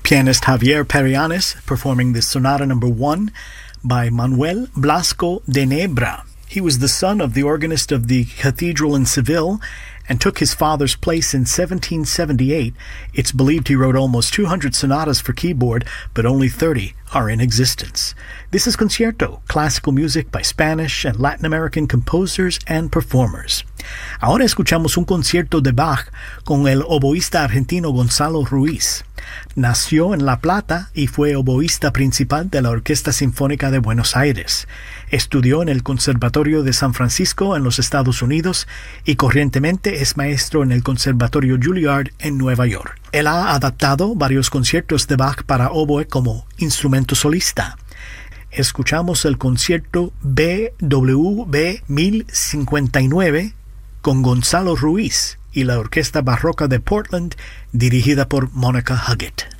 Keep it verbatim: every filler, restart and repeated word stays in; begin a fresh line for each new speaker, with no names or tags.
Pianist Javier Perianes performing the Sonata Number One by Manuel Blasco de Nebra. He was the son of the organist of the cathedral in Seville and took his father's place in seventeen seventy-eight. It's believed he wrote almost two hundred sonatas for keyboard, but only thirty are in existence. This is Concierto, classical music by Spanish and Latin American composers and performers. Ahora escuchamos un concierto de Bach con el oboísta argentino Gonzalo Ruiz. Nació en La Plata y fue oboísta principal de la Orquesta Sinfónica de Buenos Aires. Estudió en el Conservatorio de San Francisco en los Estados Unidos y corrientemente es maestro en el Conservatorio Juilliard en Nueva York. Él ha adaptado varios conciertos de Bach para oboe como instrumento solista. Escuchamos el concierto B W V mil cincuenta y nueve con Gonzalo Ruiz y la Orquesta Barroca de Portland dirigida por Monica Huggett.